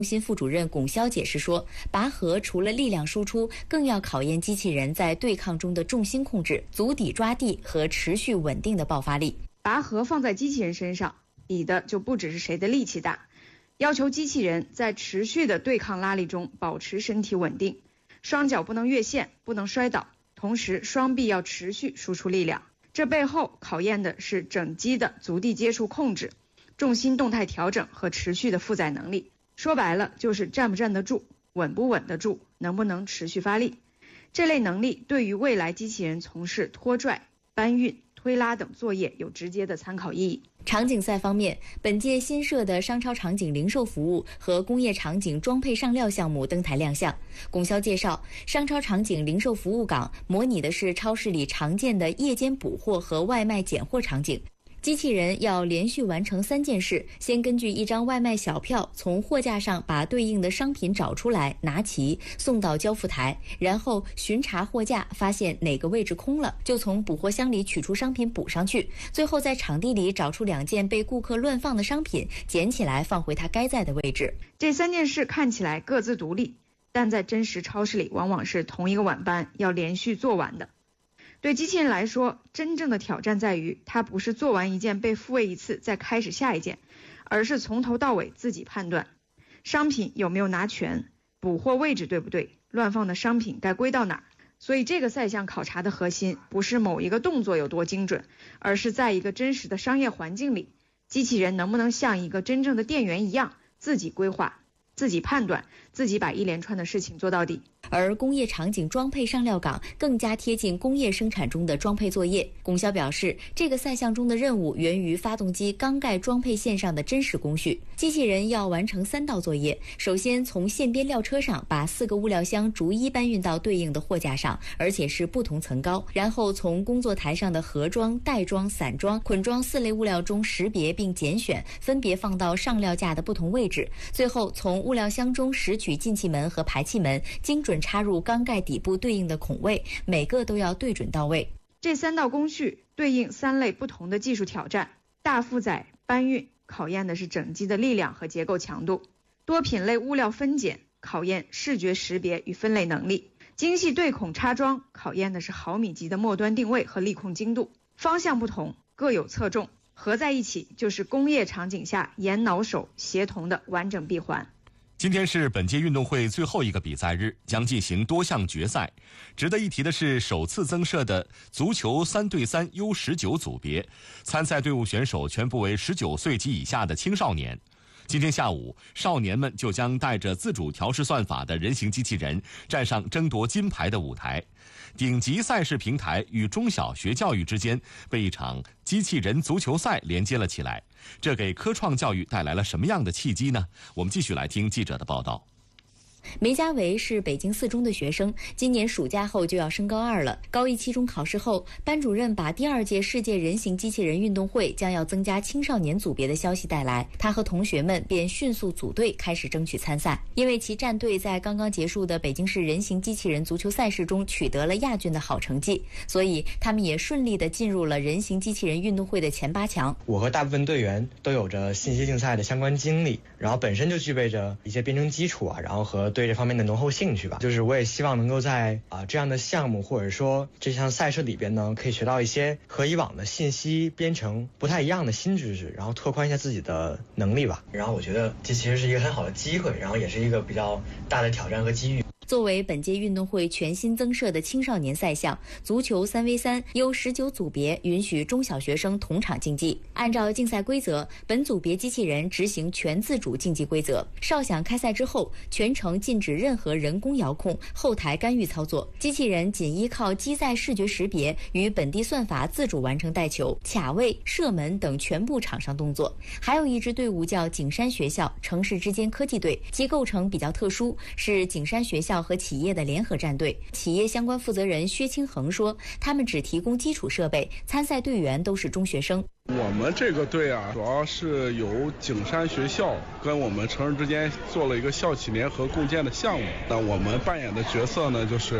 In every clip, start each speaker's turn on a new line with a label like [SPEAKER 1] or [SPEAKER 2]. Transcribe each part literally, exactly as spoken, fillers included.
[SPEAKER 1] 中心副主任龚潇解释说，拔河除了力量输出，更要考验机器人在对抗中的重心控制、足底抓地和持续稳定的爆发力。
[SPEAKER 2] 拔河放在机器人身上，比的就不只是谁的力气大，要求机器人在持续的对抗拉力中保持身体稳定，双脚不能越线，不能摔倒，同时双臂要持续输出力量。这背后考验的是整机的足地接触控制、重心动态调整和持续的负载能力。说白了就是站不站得住，稳不稳得住，能不能持续发力。这类能力对于未来机器人从事拖拽、搬运、推拉等作业有直接的参考意义。
[SPEAKER 1] 场景赛方面，本届新设的商超场景零售服务和工业场景装配上料项目登台亮相。龚潇介绍，商超场景零售服务岗模拟的是超市里常见的夜间补货和外卖拣货场景。机器人要连续完成三件事：先根据一张外卖小票从货架上把对应的商品找出来，拿齐送到交付台，然后巡查货架，发现哪个位置空了，就从补货箱里取出商品补上去，最后在场地里找出两件被顾客乱放的商品，捡起来放回它该在的位置。
[SPEAKER 2] 这三件事看起来各自独立，但在真实超市里往往是同一个晚班要连续做完的。对机器人来说，真正的挑战在于，它不是做完一件被复位一次再开始下一件，而是从头到尾自己判断，商品有没有拿全，补货位置对不对，乱放的商品该归到哪儿。所以这个赛项考察的核心不是某一个动作有多精准，而是在一个真实的商业环境里，机器人能不能像一个真正的店员一样，自己规划、自己判断、自己把一连串的事情做到底。
[SPEAKER 1] 而工业场景装配上料岗更加贴近工业生产中的装配作业。龚潇表示，这个赛项中的任务源于发动机缸盖装配线上的真实工序。机器人要完成三道作业，首先从线边料车上把四个物料箱逐一搬运到对应的货架上，而且是不同层高，然后从工作台上的盒装、袋装、散装、捆装四类物料中识别并拣选，分别放到上料架的不同位置，最后从物料箱中拾取进气门和排气门，精准插入缸盖底部对应的孔位，每个都要对准到位。
[SPEAKER 2] 这三道工序对应三类不同的技术挑战。大负载搬运考验的是整机的力量和结构强度，多品类物料分拣考验视觉识别与分类能力，精细对孔插装考验的是毫米级的末端定位和力控精度。方向不同，各有侧重，合在一起就是工业场景下眼脑手协同的完整闭环。
[SPEAKER 3] 今天是本届运动会最后一个比赛日，将进行多项决赛。值得一提的是，首次增设的足球三对三 U 十九 组别，参赛队伍选手全部为十九岁及以下的青少年。今天下午，少年们就将带着自主调试算法的人形机器人站上争夺金牌的舞台。顶级赛事平台与中小学教育之间被一场机器人足球赛连接了起来，这给科创教育带来了什么样的契机呢？我们继续来听记者的报道。
[SPEAKER 1] 梅家维是北京四中的学生，今年暑假后就要升高二了。高一期中考试后，班主任把第二届世界人形机器人运动会将要增加青少年组别的消息带来，他和同学们便迅速组队开始争取参赛。因为其战队在刚刚结束的北京市人形机器人足球赛事中取得了亚军的好成绩，所以他们也顺利地进入了人形机器人运动会的前八强。
[SPEAKER 4] 我和大部分队员都有着信息竞赛的相关经历，然后本身就具备着一些编程基础啊，然后和对这方面的浓厚兴趣吧。就是我也希望能够在啊、呃、这样的项目或者说这项赛事里边呢，可以学到一些和以往的信息编程不太一样的新知识，然后拓宽一下自己的能力吧。然后我觉得这其实是一个很好的机会，然后也是一个比较大的挑战和机遇。
[SPEAKER 1] 作为本届运动会全新增设的青少年赛项，足球 三 V 三 U 十九 组别允许中小学生同场竞技。按照竞赛规则，本组别机器人执行全自主竞技规则。哨响开赛之后，全程禁止任何人工遥控、后台干预操作，机器人仅依靠机载视觉识别与本地算法自主完成带球、卡位、射门等全部场上动作。还有一支队伍叫景山学校城市之间科技队，其构成比较特殊，是景山学校和企业的联合战队。企业相关负责人薛清恒说，他们只提供基础设备，参赛队员都是中学生。
[SPEAKER 5] 我们这个队啊，主要是由景山学校跟我们城市之间做了一个校企联合共建的项目。那我们扮演的角色呢，就是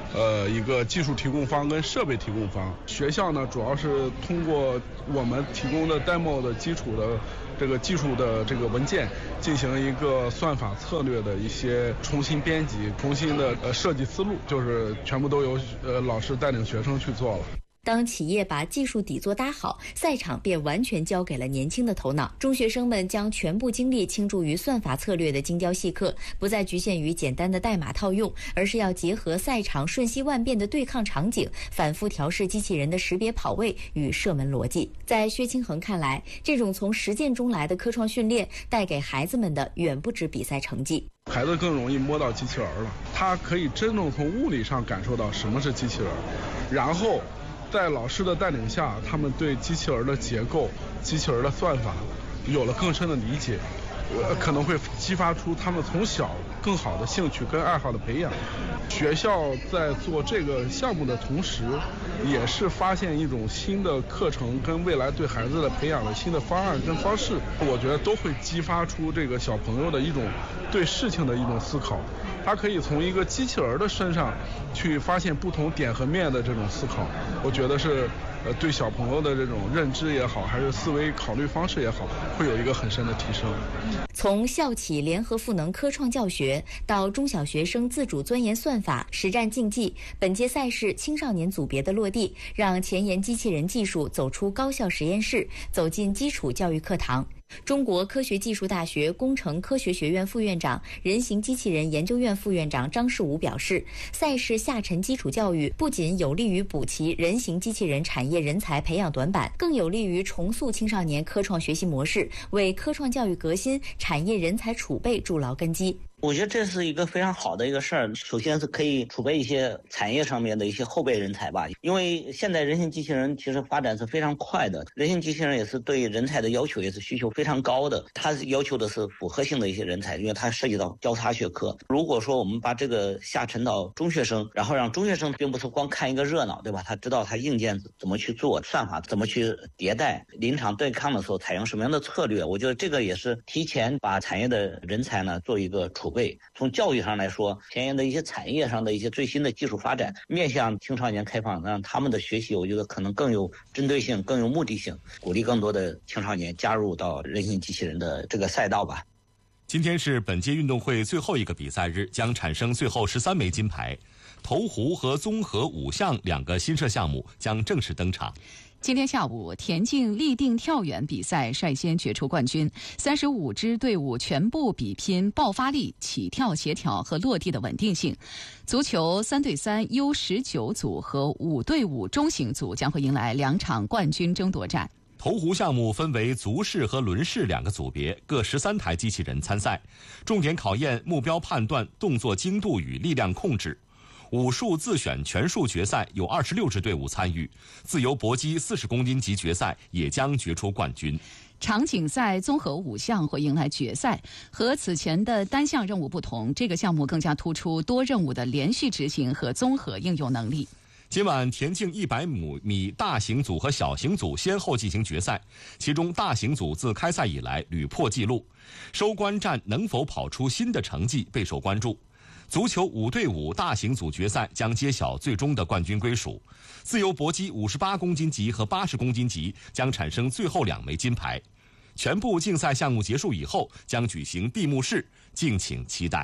[SPEAKER 5] 呃一个技术提供方跟设备提供方。学校呢主要是通过我们提供的 demo 的基础的这个技术的这个文件进行一个算法策略的一些重新编辑、重新的呃设计思路，就是全部都由呃老师带领学生去做了。
[SPEAKER 1] 当企业把技术底座搭好，赛场便完全交给了年轻的头脑。中学生们将全部精力倾注于算法策略的精雕细刻，不再局限于简单的代码套用，而是要结合赛场瞬息万变的对抗场景，反复调试机器人的识别跑位与射门逻辑。在薛清恒看来，这种从实践中来的科创训练带给孩子们的远不止比赛成绩。
[SPEAKER 5] 孩子更容易摸到机器人了，他可以真正从物理上感受到什么是机器人，然后在老师的带领下，他们对机器人的结构、机器人的算法有了更深的理解，可能会激发出他们从小更好的兴趣跟爱好的培养。学校在做这个项目的同时，也是发现一种新的课程跟未来对孩子的培养的新的方案跟方式，我觉得都会激发出这个小朋友的一种对事情的一种思考。他可以从一个机器人的身上去发现不同点和面的这种思考，我觉得是呃对小朋友的这种认知也好，还是思维考虑方式也好，会有一个很深的提升。
[SPEAKER 1] 从校企联合赋能科创教学到中小学生自主钻研算法、实战竞技，本届赛事青少年组别的落地，让前沿机器人技术走出高校实验室，走进基础教育课堂。中国科学技术大学工程科学学院副院长、人形机器人研究院副院长张世武表示，赛事下沉基础教育不仅有利于补齐人形机器人产业人才培养短板，更有利于重塑青少年科创学习模式，为科创教育革新、产业人才储备筑牢根基。
[SPEAKER 6] 我觉得这是一个非常好的一个事儿。首先是可以储备一些产业上面的一些后备人才吧，因为现在人形机器人其实发展是非常快的，人形机器人也是对人才的要求也是需求非常高的，它要求的是复合性的一些人才，因为它涉及到交叉学科。如果说我们把这个下沉到中学生，然后让中学生并不是光看一个热闹，对吧？他知道他硬件怎么去做，算法怎么去迭代，临场对抗的时候采用什么样的策略，我觉得这个也是提前把产业的人才呢做一个储备。从教育上来说，前沿的一些产业上的一些最新的技术发展面向青少年开放，让他们的学习我觉得可能更有针对性、更有目的性，鼓励更多的青少年加入到人形机器人的这个赛道吧。
[SPEAKER 3] 今天是本届运动会最后一个比赛日，将产生最后十三枚金牌，投壶和综合五项两个新设项目将正式登场。
[SPEAKER 7] 今天下午，田径立定跳远比赛率先决出冠军，三十五支队伍全部比拼爆发力、起跳协调和落地的稳定性。足球三对三 U 十九 组和五对五中型组将会迎来两场冠军争夺战。
[SPEAKER 3] 投壶项目分为足式和轮式两个组别，各十三台机器人参赛，重点考验目标判断、动作精度与力量控制。武术自选拳术决赛有二十六支队伍参与，自由搏击四十公斤级决赛也将决出冠军。
[SPEAKER 7] 场景赛综合五项会迎来决赛，和此前的单项任务不同，这个项目更加突出多任务的连续执行和综合应用能力。
[SPEAKER 3] 今晚田径一百米大型组和小型组先后进行决赛，其中大型组自开赛以来屡破纪录，收官战能否跑出新的成绩备受关注。足球五对五大型组决赛将揭晓最终的冠军归属，自由搏击五十八公斤级和八十公斤级将产生最后两枚金牌。全部竞赛项目结束以后将举行闭幕式，敬请期待。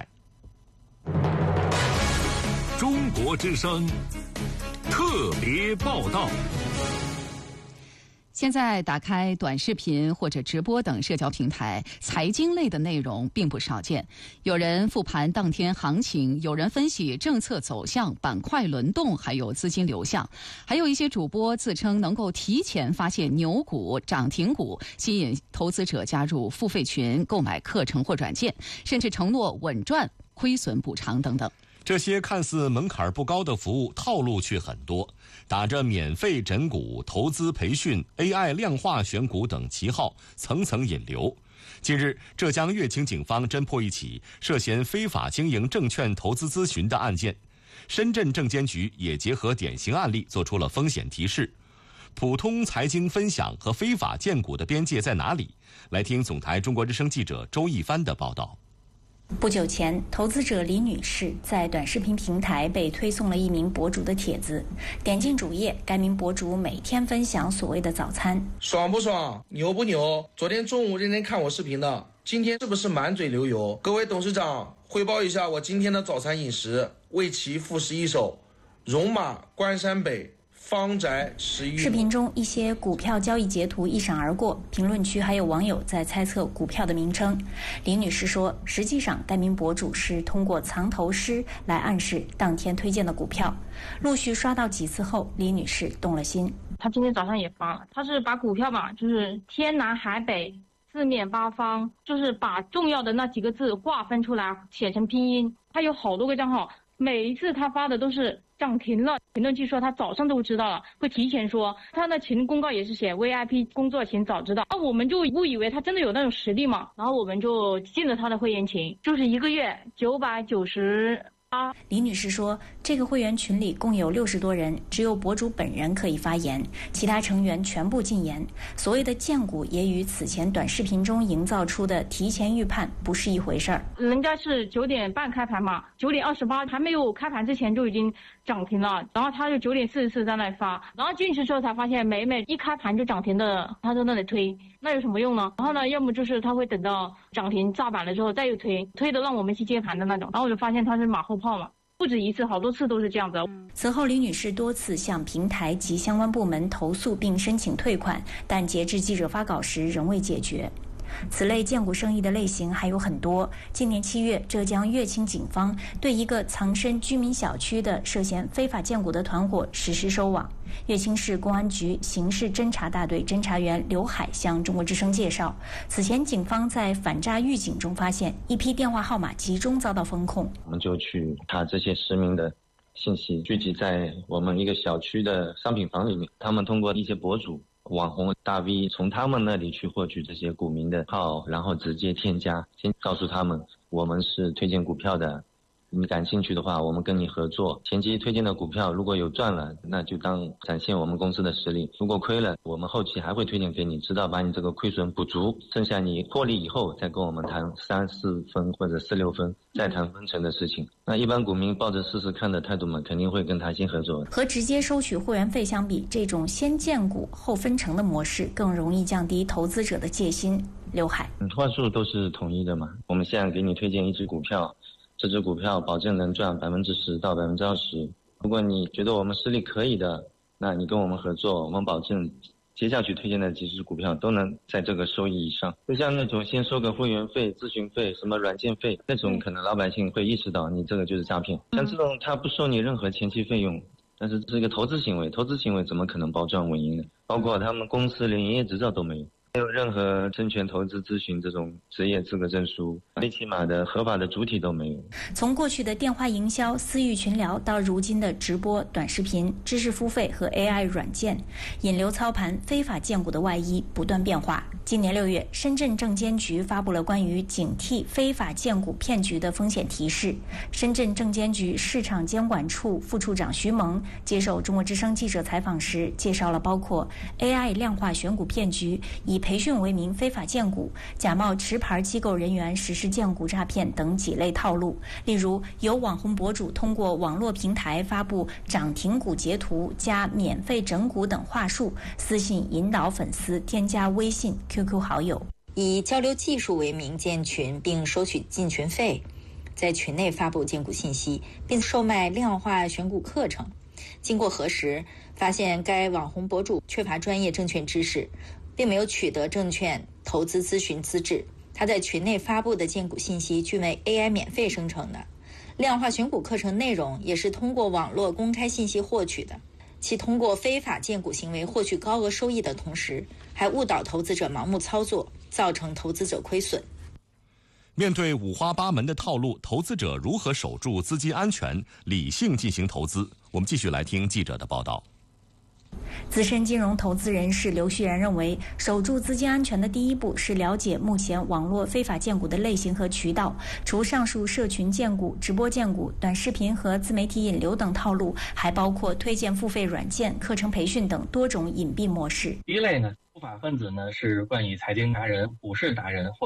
[SPEAKER 8] 中国之声特别报道。
[SPEAKER 7] 现在打开短视频或者直播等社交平台，财经类的内容并不少见。有人复盘当天行情，有人分析政策走向、板块轮动，还有资金流向。还有一些主播自称能够提前发现牛股、涨停股，吸引投资者加入付费群购买课程或软件，甚至承诺稳赚、亏损补偿等等。
[SPEAKER 3] 这些看似门槛不高的服务，套路却很多，打着免费诊股、投资培训、A I 量化选股等旗号，层层引流。近日，浙江乐清警方侦破一起涉嫌非法经营证券投资咨询的案件，深圳证监局也结合典型案例做出了风险提示。普通财经分享和非法荐股的边界在哪里？来听总台中国之声记者周一帆的报道。
[SPEAKER 9] 不久前，投资者李女士在短视频平台被推送了一名博主的帖子，点进主页，该名博主每天分享所谓的早餐。
[SPEAKER 10] 爽不爽？牛不牛？昨天中午认真看我视频的，今天是不是满嘴流油？各位董事长，汇报一下我今天的早餐饮食，为其复习一首戎马关山北，方宅十余。
[SPEAKER 9] 视频中一些股票交易截图一闪而过，评论区还有网友在猜测股票的名称。李女士说，实际上该名博主是通过藏头诗来暗示当天推荐的股票。陆续刷到几次后，李女士动了心。
[SPEAKER 11] 她今天早上也发了，她是把股票嘛，就是天南海北四面八方，就是把重要的那几个字划分出来写成拼音。她有好多个账号，每一次她发的都是涨停了，评论区说他早上都知道了，会提前说。他的群公告也是写 V I P 工作请早知道，那我们就误以为他真的有那种实力嘛，然后我们就进了他的会员群，就是一个月九百九十八。
[SPEAKER 9] 李女士说，这个会员群里共有六十多人，只有博主本人可以发言，其他成员全部禁言。所谓的荐股也与此前短视频中营造出的提前预判不是一回事儿。
[SPEAKER 11] 人家是九点半开盘嘛，九点二十八还没有开盘之前就已经涨停了，然后他就九点四十四在那里发，然后进去之后才发现每每一开盘就涨停的，他在那里推，那有什么用呢？然后呢，要么就是他会等到涨停炸板了之后再又推，推的让我们去接盘的那种，然后我就发现他是马后炮嘛。不止一次，好多次都是这样子。
[SPEAKER 9] 此后，李女士多次向平台及相关部门投诉并申请退款，但截至记者发稿时仍未解决。此类荐股生意的类型还有很多。今年七月，浙江乐清警方对一个藏身居民小区的涉嫌非法荐股的团伙实施收网。乐清市公安局刑事侦查大队侦查员刘海向中国之声介绍，此前警方在反诈预警中发现一批电话号码集中遭到封控，
[SPEAKER 12] 我们就去查这些实名的信息，聚集在我们一个小区的商品房里面，他们通过一些博主网红大 V 从他们那里去获取这些股民的号，然后直接添加，先告诉他们我们是推荐股票的，你感兴趣的话我们跟你合作，前期推荐的股票如果有赚了，那就当展现我们公司的实力，如果亏了，我们后期还会推荐给你，直到把你这个亏损补足，剩下你获利以后再跟我们谈三四分或者四六分，再谈分成的事情。那一般股民抱着试试看的态度嘛，肯定会跟他先合作。
[SPEAKER 9] 和直接收取会员费相比，这种先荐股后分成的模式更容易降低投资者的戒心。刘海，
[SPEAKER 12] 嗯，话术都是统一的嘛。我们现在给你推荐一只股票，这只股票保证能赚百分之十到百分之二十。如果你觉得我们实力可以的，那你跟我们合作，我们保证接下去推荐的几只股票都能在这个收益以上。就像那种先收个会员费、咨询费、什么软件费，那种可能老百姓会意识到你这个就是诈骗。像这种他不收你任何前期费用，但是这是一个投资行为，投资行为怎么可能保赚稳赢呢？包括他们公司连营业执照都没有，没有任何证券投资咨询这种职业资格证书，最起码的合法的主体都没有。
[SPEAKER 9] 从过去的电话营销、私域群聊到如今的直播、短视频、知识付费和 A I 软件，引流操盘、非法荐股的外衣不断变化。今年六月，深圳证监局发布了关于警惕非法荐股骗局的风险提示。深圳证监局市场监管处副处长徐萌接受中国之声记者采访时，介绍了包括 A I 量化选股骗局、以培训为名非法荐股、假冒持牌机构人员实施荐股诈骗等几类套路。例如，有网红博主通过网络平台发布涨停股截图加免费整股等话术，私信引导粉丝添加微信、Q Q 好友，
[SPEAKER 1] 以交流技术为名建群并收取进群费，在群内发布荐股信息，并售卖量化选股课程。经过核实，发现该网红博主缺乏专业证券知识，并没有取得证券投资咨询资质。他在群内发布的荐股信息均为 A I 免费生成的，量化选股课程内容也是通过网络公开信息获取的。其通过非法荐股行为获取高额收益的同时，还误导投资者盲目操作，造成投资者亏损。
[SPEAKER 3] 面对五花八门的套路，投资者如何守住资金安全，理性进行投资？我们继续来听记者的报道。
[SPEAKER 9] 资深金融投资人士刘旭然认为，守住资金安全的第一步是了解目前网络非法荐股的类型和渠道。除上述社群荐股、直播荐股、短视频和自媒体引流等套路，还包括推荐付费软件、课程培训等多种隐蔽模式。
[SPEAKER 13] 第一类呢，不法分子呢是冠以财经达人、股市达人或者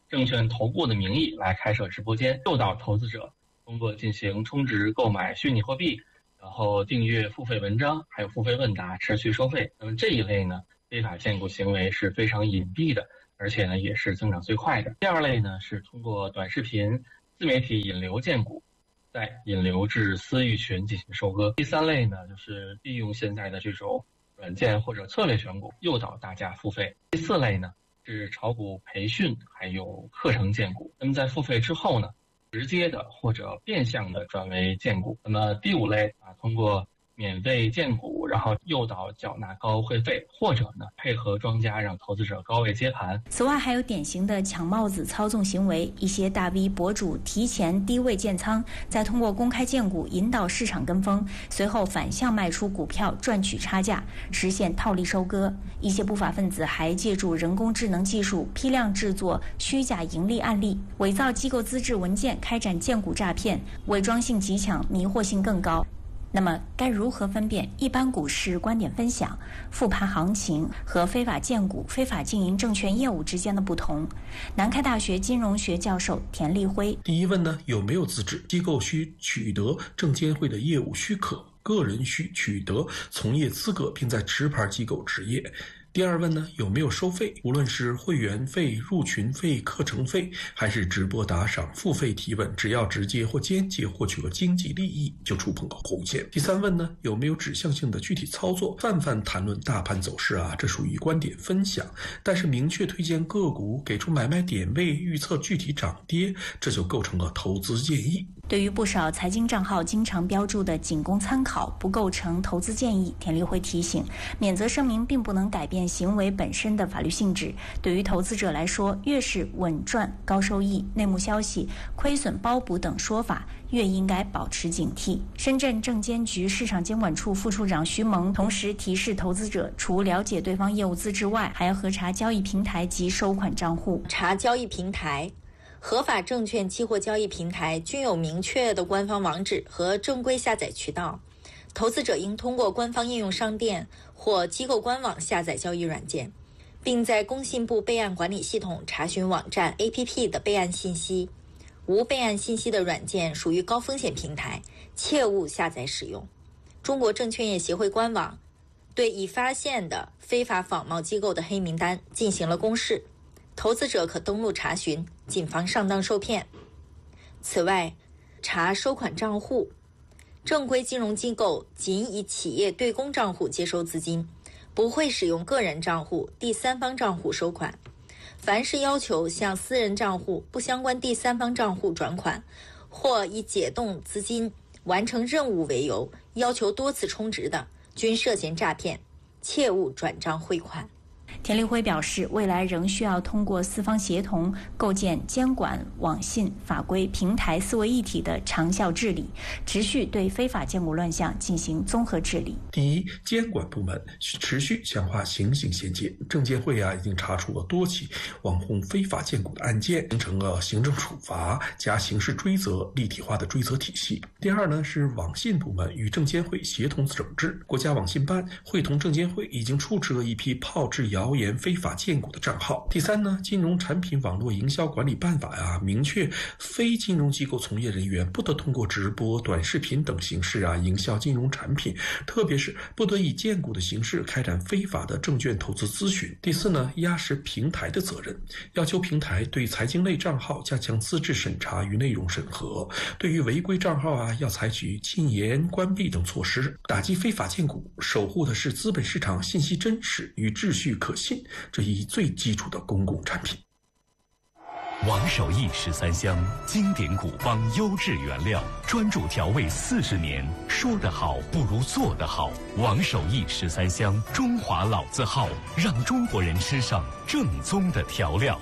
[SPEAKER 13] 证券投顾的名义来开设直播间，诱导投资者通过进行充值购买虚拟货币，然后订阅付费文章，还有付费问答持续收费。那么这一类呢，非法荐股行为是非常隐蔽的，而且呢也是增长最快的。第二类呢是通过短视频、自媒体引流荐股，再引流至私域群进行收割。第三类呢就是利用现在的这种软件或者策略选股，诱导大家付费。第四类呢是炒股培训还有课程荐股，那么在付费之后呢，直接的或者变相的转为荐股。那么第五类啊，通过免费荐股，然后诱导缴纳高会费，或者呢配合庄家让投资者高位接盘。
[SPEAKER 9] 此外，还有典型的抢帽子操纵行为，一些大 V 博主提前低位建仓，再通过公开荐股引导市场跟风，随后反向卖出股票赚取差价，实现套利收割。一些不法分子还借助人工智能技术批量制作虚假盈利案例，伪造机构资质文件开展荐股诈骗，伪装性极强，迷惑性更高。那么该如何分辨一般股市观点分享、复盘行情和非法荐股、非法经营证券业务之间的不同？南开大学金融学教授田立辉：
[SPEAKER 14] 第一问呢，有没有资质？机构需取得证监会的业务许可，个人需取得从业资格，并在持牌机构执业。第二问呢，有没有收费？无论是会员费、入群费、课程费，还是直播打赏、付费提问，只要直接或间接获取了经济利益，就触碰了红线。第三问呢，有没有指向性的具体操作？泛泛谈论大盘走势啊，这属于观点分享，但是明确推荐个股，给出买卖点位，预测具体涨跌，这就构成了投资建议。
[SPEAKER 9] 对于不少财经账号经常标注的仅供参考，不构成投资建议，田立辉提醒，免责声明并不能改变行为本身的法律性质。对于投资者来说，越是稳赚、高收益、内幕消息、亏损包补等说法，越应该保持警惕。深圳证监局市场监管处副处长徐萌同时提示投资者，除了解对方业务资质外，还要核查交易平台及收款账户。
[SPEAKER 1] 查交易平台，合法证券期货交易平台均有明确的官方网址和正规下载渠道，投资者应通过官方应用商店或机构官网下载交易软件，并在工信部备案管理系统查询网站 A P P 的备案信息。无备案信息的软件属于高风险平台，切勿下载使用。中国证券业协会官网对已发现的非法仿冒机构的黑名单进行了公示，投资者可登录查询，谨防上当受骗。此外，查收款账户，正规金融机构仅以企业对公账户接收资金，不会使用个人账户、第三方账户收款。凡是要求向私人账户不相关第三方账户转款，或以解冻资金、完成任务为由要求多次充值的，均涉嫌诈骗，切勿转账汇款。
[SPEAKER 9] 田立辉表示，未来仍需要通过四方协同，构建监管、网信、法规、平台四位一体的长效治理，持续对非法荐股乱象进行综合治理。
[SPEAKER 14] 第一，监管部门持续强化刑刑衔接，证监会啊已经查处了多起网红非法荐股的案件，形成了行政处罚加刑事追责立体化的追责体系。第二呢，是网信部门与证监会协同整治，国家网信办会同证监会已经处置了一批炮制谣言非法荐股的账号。第三呢，金融产品网络营销管理办法呀、啊，明确非金融机构从业人员不得通过直播、短视频等形式啊营销金融产品，特别是不得以荐股的形式开展非法的证券投资咨询。第四呢，压实平台的责任，要求平台对财经类账号加强资质审查与内容审核，对于违规账号啊要采取禁言、关闭等措施，打击非法荐股，守护的是资本市场信息真实与秩序可信这一最基础的公共产品。
[SPEAKER 8] 王守义十三香，经典古方优质原料，专注调味四十年，说得好不如做得好。王守义十三香，中华老字号，让中国人吃上正宗的调料。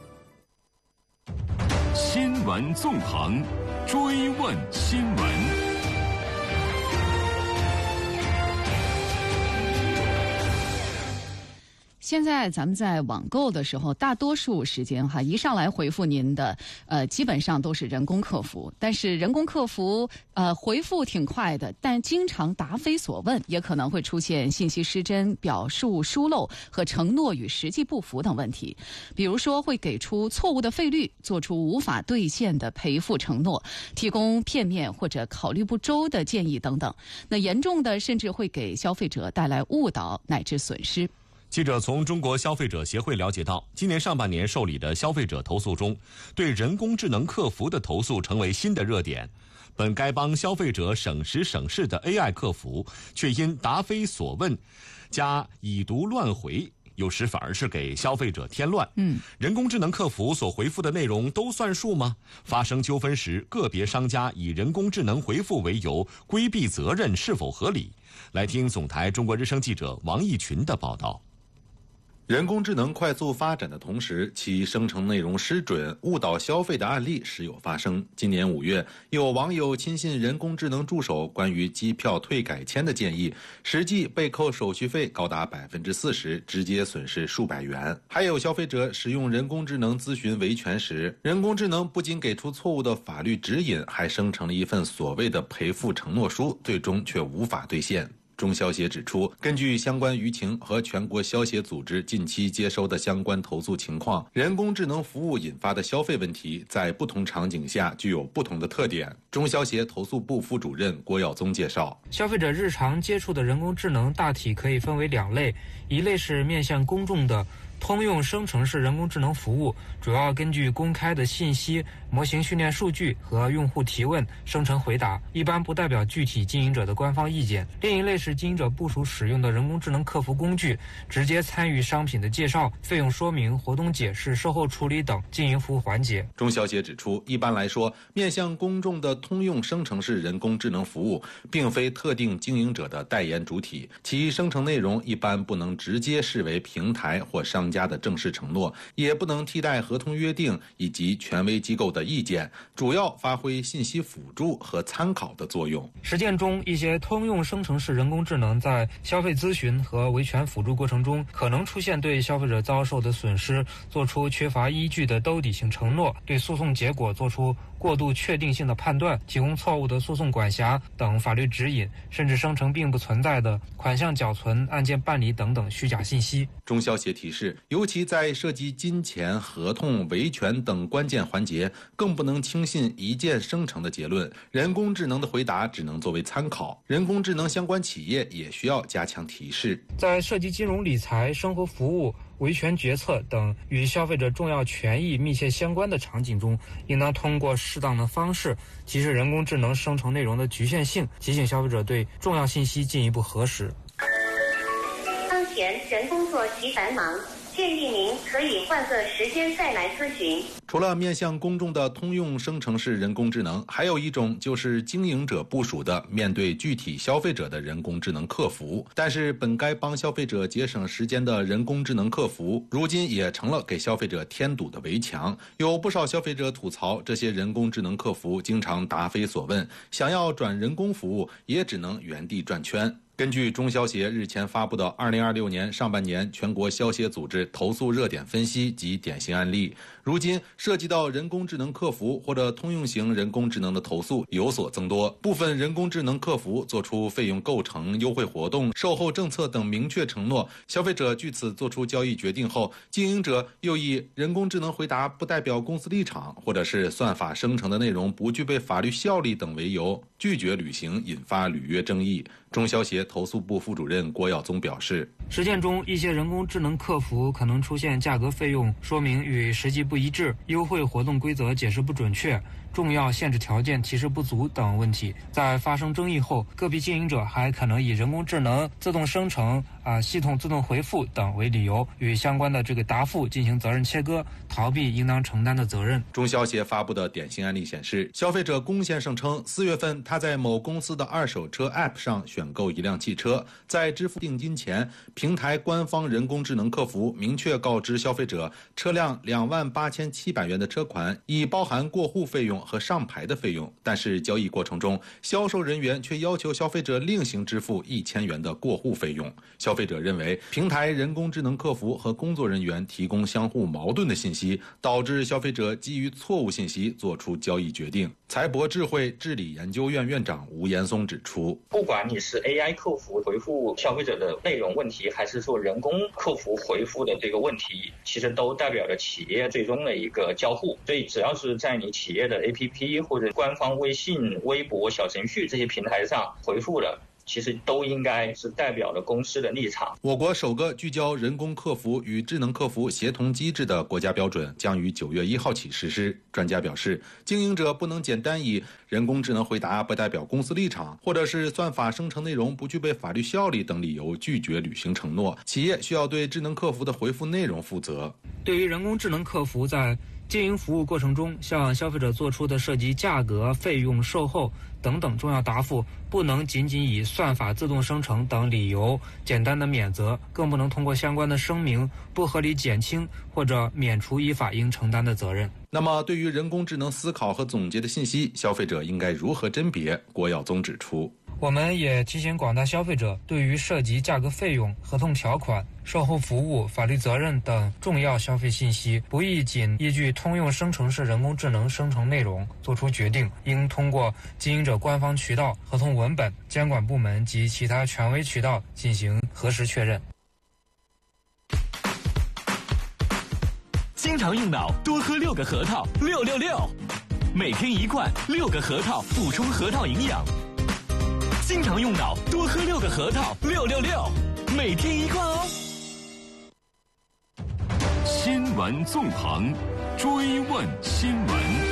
[SPEAKER 8] 新闻纵横，追问新闻。
[SPEAKER 7] 现在咱们在网购的时候，大多数时间哈，一上来回复您的，呃，基本上都是人工客服。但是人工客服呃回复挺快的，但经常答非所问，也可能会出现信息失真、表述疏漏和承诺与实际不符等问题。比如说会给出错误的费率，做出无法兑现的赔付承诺，提供片面或者考虑不周的建议等等。那严重的甚至会给消费者带来误导乃至损失。
[SPEAKER 3] 记者从中国消费者协会了解到，今年上半年受理的消费者投诉中，对人工智能客服的投诉成为新的热点。本该帮消费者省时省事的 A I 客服，却因答非所问加已读乱回，有时反而是给消费者添乱。
[SPEAKER 7] 嗯，
[SPEAKER 3] 人工智能客服所回复的内容都算数吗？发生纠纷时，个别商家以人工智能回复为由规避责任是否合理？来听总台中国之声记者王义群的报道。
[SPEAKER 15] 人工智能快速发展的同时，其生成内容失准、误导消费的案例时有发生。今年五月，有网友亲信人工智能助手关于机票退改签的建议，实际被扣手续费高达百分之四十，直接损失数百元。还有消费者使用人工智能咨询维权时，人工智能不仅给出错误的法律指引，还生成了一份所谓的赔付承诺书，最终却无法兑现。中消协指出，根据相关舆情和全国消协组织近期接收的相关投诉情况，人工智能服务引发的消费问题在不同场景下具有不同的特点。中消协投诉部副主任郭耀宗介绍，
[SPEAKER 16] 消费者日常接触的人工智能大体可以分为两类，一类是面向公众的通用生成式人工智能服务，主要根据公开的信息、模型训练数据和用户提问生成回答，一般不代表具体经营者的官方意见。另一类是经营者部署使用的人工智能客服工具，直接参与商品的介绍、费用说明、活动解释、售后处理等经营服务环节。
[SPEAKER 15] 中消协指出，一般来说，面向公众的通用生成式人工智能服务并非特定经营者的代言主体，其生成内容一般不能直接视为平台或商家的正式承诺，也不能替代合同约定以及权威机构的意见，主要发挥信息辅助和参考的作用。
[SPEAKER 16] 实践中，一些通用生成式人工智能在消费咨询和维权辅助过程中，可能出现对消费者遭受的损失做出缺乏依据的兜底性承诺，对诉讼结果做出过度确定性的判断，提供错误的诉讼管辖等法律指引，甚至生成并不存在的款项缴存、案件办理等等虚假信息。
[SPEAKER 15] 中消协提示，尤其在涉及金钱、合同、维权等关键环节，更不能轻信一键生成的结论，人工智能的回答只能作为参考。人工智能相关企业也需要加强提示。
[SPEAKER 16] 在涉及金融理财、生活服务、维权决策等与消费者重要权益密切相关的场景中，应当通过适当的方式提示人工智能生成内容的局限性，提醒消费者对重要信息进一步核实。
[SPEAKER 17] 当前人工作极繁忙，建议您可以换个时间再来咨询。
[SPEAKER 15] 除了面向公众的通用生成式人工智能，还有一种就是经营者部署的面对具体消费者的人工智能客服。但是本该帮消费者节省时间的人工智能客服，如今也成了给消费者添堵的围墙。有不少消费者吐槽，这些人工智能客服经常答非所问，想要转人工服务也只能原地转圈。根据中消协日前发布的二零二六年上半年全国消协组织投诉热点分析及典型案例，如今涉及到人工智能客服或者通用型人工智能的投诉有所增多。部分人工智能客服做出费用构成、优惠活动、售后政策等明确承诺，消费者据此做出交易决定后，经营者又以人工智能回答不代表公司立场，或者是算法生成的内容不具备法律效力等为由，拒绝履行，引发履约争议。中消协投诉部副主任郭耀宗表示，
[SPEAKER 16] 实践中一些人工智能客服可能出现价格费用说明与实际不一致、优惠活动规则解释不准确、重要限制条件提示不足等问题。在发生争议后，个别经营者还可能以人工智能自动生成、啊系统自动回复等为理由，与相关的这个答复进行责任切割，逃避应当承担的责任。
[SPEAKER 15] 中消协发布的典型案例显示，消费者龚先生称，四月份他在某公司的二手车 App 上选购一辆汽车，在支付定金前，平台官方人工智能客服明确告知消费者，车辆两万八千七百元的车款已包含过户费用用和上牌的费用，但是交易过程中，销售人员却要求消费者另行支付一千元的过户费用。消费者认为，平台人工智能客服和工作人员提供相互矛盾的信息，导致消费者基于错误信息做出交易决定。财博智慧治理研究院院长吴岩松指出，
[SPEAKER 18] 不管你是 A I 客服回复消费者的内容问题，还是说人工客服回复的这个问题，其实都代表着企业最终的一个交互。所以只要是在你企业的 A P P 或者官方微信、微博、小程序这些平台上回复的，其实都应该是代表了公司的立场。
[SPEAKER 15] 我国首个聚焦人工客服与智能客服协同机制的国家标准将于九月一号起实施。专家表示，经营者不能简单以人工智能回答不代表公司立场，或者是算法生成内容不具备法律效力等理由拒绝履行承诺。企业需要对智能客服的回复内容负责。
[SPEAKER 16] 对于人工智能客服在经营服务过程中向消费者做出的涉及价格、费用、售后等等重要答复，不能仅仅以算法自动生成等理由简单的免责，更不能通过相关的声明不合理减轻或者免除依法应承担的责任。
[SPEAKER 15] 那么对于人工智能思考和总结的信息，消费者应该如何甄别？郭耀宗指出，
[SPEAKER 16] 我们也提醒广大消费者，对于涉及价格、费用、合同条款、售后服务、法律责任等重要消费信息，不宜仅依据通用生成式人工智能生成内容做出决定，应通过经营者官方渠道、合同文本、监管部门及其他权威渠道进行核实确认。
[SPEAKER 8] 经常用脑，多喝六个核桃，六六六，每天一罐，六个核桃，补充核桃营养。经常用脑，多喝六个核桃，六六六，每天一罐哦。新闻纵横，追问新闻。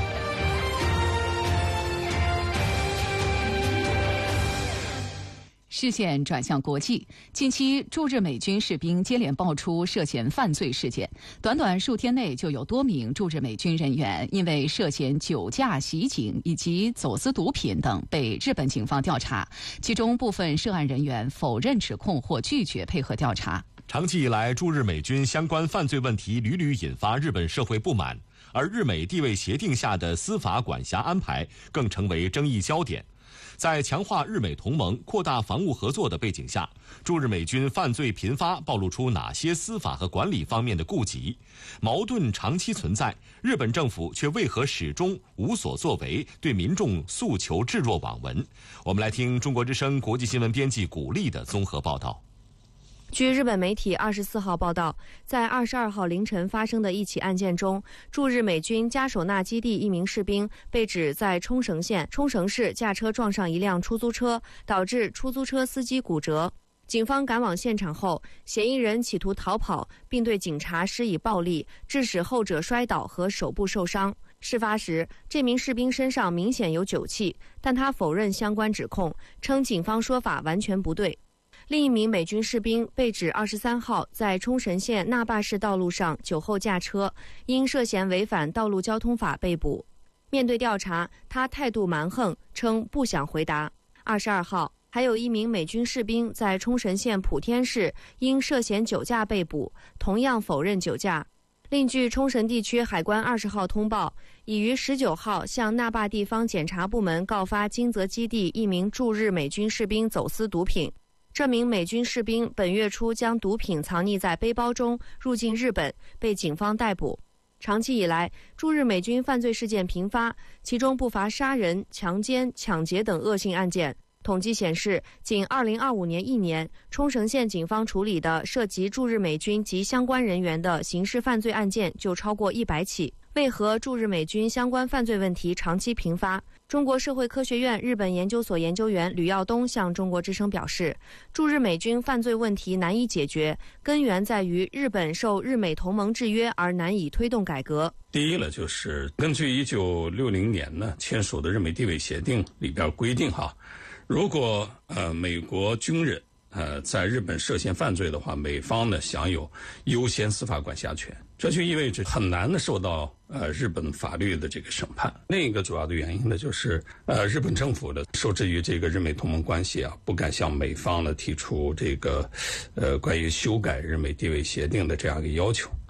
[SPEAKER 7] 视线转向国际，近期驻日美军士兵接连爆出涉嫌犯罪事件，短短数天内就有多名驻日美军人员因为涉嫌酒驾袭警以及走私毒品等被日本警方调查，其中部分涉案人员否认指控或拒绝配合调查。
[SPEAKER 3] 长期以来，驻日美军相关犯罪问题屡屡引发日本社会不满，而日美地位协定下的司法管辖安排更成为争议焦点。在强化日美同盟、扩大防务合作的背景下，驻日美军犯罪频发，暴露出哪些司法和管理方面的顾忌？矛盾长期存在，日本政府却为何始终无所作为，对民众诉求置若罔闻？我们来听中国之声国际新闻编辑古丽的综合报道。
[SPEAKER 19] 据日本媒体二十四号报道，在二十二号凌晨发生的一起案件中，驻日美军加手纳基地一名士兵被指在冲绳县冲绳市驾车撞上一辆出租车，导致出租车司机骨折。警方赶往现场后，嫌疑人企图逃跑，并对警察施以暴力，致使后者摔倒和手部受伤。事发时，这名士兵身上明显有酒气，但他否认相关指控，称警方说法完全不对。另一名美军士兵被指二十三号在冲绳县那霸市道路上酒后驾车，因涉嫌违反道路交通法被捕。面对调查，他态度蛮横，称不想回答。二十二号，还有一名美军士兵在冲绳县普天市因涉嫌酒驾被捕，同样否认酒驾。另据冲绳地区海关二十号通报，已于十九号向那霸地方检察部门告发金泽基地一名驻日美军士兵走私毒品。这名美军士兵本月初将毒品藏匿在背包中入境日本，被警方逮捕。长期以来，驻日美军犯罪事件频发，其中不乏杀人、强奸、抢劫等恶性案件。统计显示，仅二零二五年一年，冲绳县警方处理的涉及驻日美军及相关人员的刑事犯罪案件就超过一百起。为何驻日美军相关犯罪问题长期频发？中国社会科学院日本研究所研究员吕耀东向中国之声表示，驻日美军犯罪问题难以解决，根源在于日本受日美同盟制约而难以推动改革。
[SPEAKER 20] 第一呢，就是根据一九六零年呢签署的日美地位协定里边规定哈，如果呃美国军人呃在日本涉嫌犯罪的话，美方呢享有优先司法管辖权，这就意味着很难的受到呃日本法律的这个审判。另一个主要的原因呢，就是呃日本政府的受制于这个日美同盟关系啊，不敢向美方呢提出这个呃关于修改日美地位协定的这样一个要求。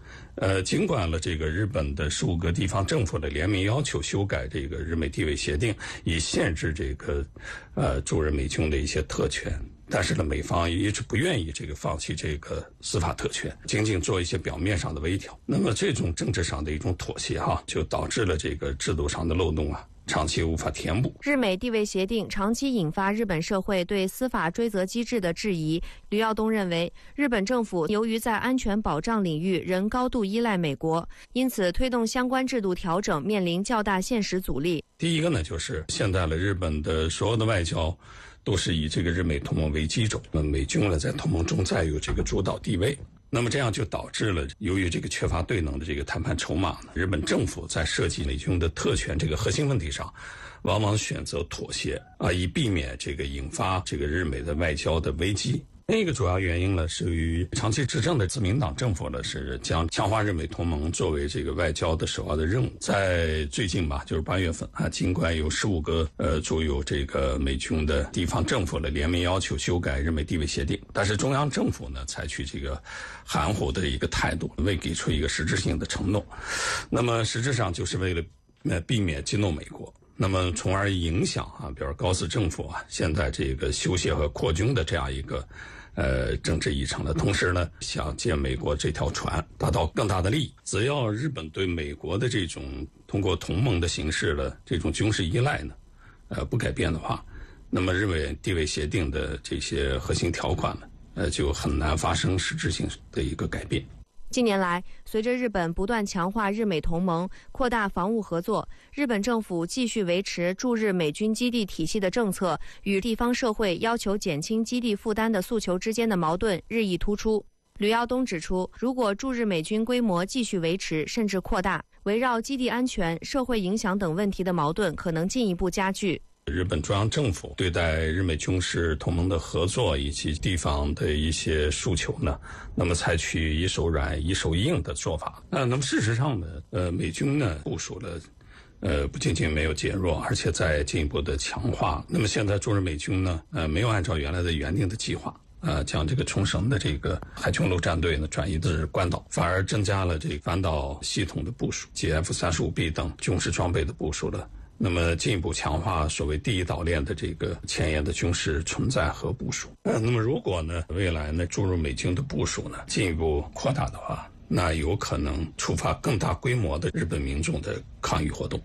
[SPEAKER 20] 呃，尽管了这个日本的十五个地方政府的联名要求修改这个日美地位协定，以限制这个呃驻日美军的一些特权，但是呢，美方一直不愿意这个放弃这个司法特权，仅仅做一些表面上的微调。那么这种政治上的一种妥协哈、啊，就导致了这个制度上的漏洞啊，长期无法填补。
[SPEAKER 19] 日美地位协定长期引发日本社会对司法追责机制的质疑。吕耀东认为，日本政府由于在安全保障领域仍高度依赖美国，因此推动相关制度调整面临较大现实阻力。
[SPEAKER 20] 第一个呢，就是现在的日本的所有的外交都是以这个日美同盟为基础，那美军呢在同盟中占有这个主导地位。那么这样就导致了，由于这个缺乏对等的这个谈判筹码呢，日本政府在涉及美军的特权这个核心问题上，往往选择妥协啊，以避免这个引发这个日美的外交的危机。另一个主要原因呢，是于长期执政的自民党政府呢，是将强化日美同盟作为这个外交的首要的任务。在最近吧，就是八月份啊，尽管有十五个呃驻有这个美军的地方政府的联名要求修改日美地位协定，但是中央政府呢，采取这个含糊的一个态度，未给出一个实质性的承诺。那么实质上就是为了呃避免激怒美国。那么从而影响啊，比如高市政府啊，现在这个修宪和扩军的这样一个呃政治议程的同时呢，想借美国这条船达到更大的利益。只要日本对美国的这种通过同盟的形式的这种军事依赖呢，呃不改变的话，那么日美地位协定的这些核心条款呢，呃就很难发生实质性的一个改变。
[SPEAKER 19] 近年来，随着日本不断强化日美同盟、扩大防务合作，日本政府继续维持驻日美军基地体系的政策与地方社会要求减轻基地负担的诉求之间的矛盾日益突出。吕耀东指出，如果驻日美军规模继续维持甚至扩大，围绕基地安全、社会影响等问题的矛盾可能进一步加剧。
[SPEAKER 20] 日本中央政府对待日美军事同盟的合作以及地方的一些诉求呢，那么采取一手软一手硬的做法。那那么事实上呢，呃，美军呢部署了，呃，不仅仅没有减弱，而且在进一步的强化。那么现在驻日美军呢，呃，没有按照原来的原定的计划，呃，将这个冲绳的这个海军陆战队呢转移至关岛，反而增加了这个反导系统的部署及 F 三十五 B 等军事装备的部署了。那么进一步强化所谓第一岛链的这个前沿的军事存在和部署。呃，那么如果呢未来呢注入美军的部署呢进一步扩大的话，那有可能触发更大规模的日本民众的抗议活动。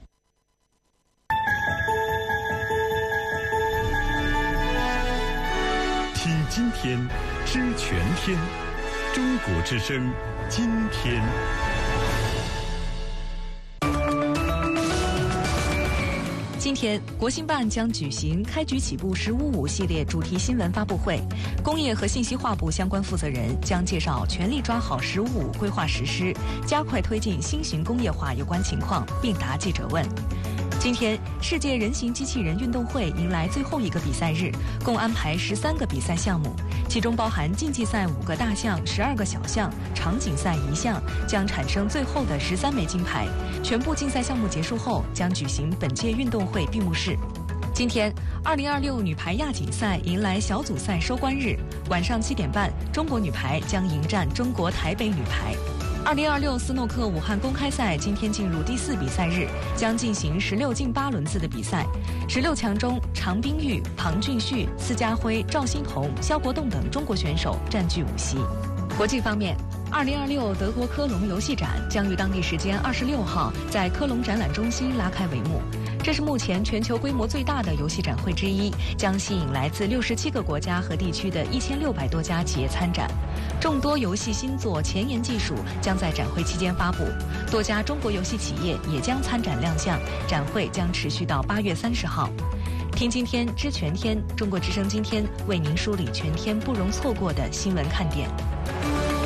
[SPEAKER 8] 听今天，知全天，中国之声，今天。
[SPEAKER 21] 今天，国新办将举行“开局起步十五五”系列主题新闻发布会，工业和信息化部相关负责人将介绍全力抓好“十五五”规划实施，加快推进新型工业化有关情况，并答记者问。今天，世界人形机器人运动会迎来最后一个比赛日，共安排十三个比赛项目，其中包含竞技赛五个大项、十二个小项，场景赛一项，将产生最后的十三枚金牌。全部竞赛项目结束后，将举行本届运动会闭幕式。今天，二零二六女排亚锦赛迎来小组赛收官日，晚上七点半，中国女排将迎战中国台北女排。二零二六斯诺克武汉公开赛今天进入第四比赛日，将进行十六进八轮次的比赛。十六强中，常冰玉、庞俊旭、司家辉、赵新红、肖国栋等中国选手占据五席。国际方面，二零二六德国科隆游戏展将于当地时间二十六号在科隆展览中心拉开帷幕。这是目前全球规模最大的游戏展会之一，将吸引来自六十七个国家和地区的一千六百多家企业参展。众多游戏新作、前沿技术将在展会期间发布，多家中国游戏企业也将参展亮相。展会将持续到八月三十号。听今天知全天，中国之声今天为您梳理全天不容错过的新闻看点。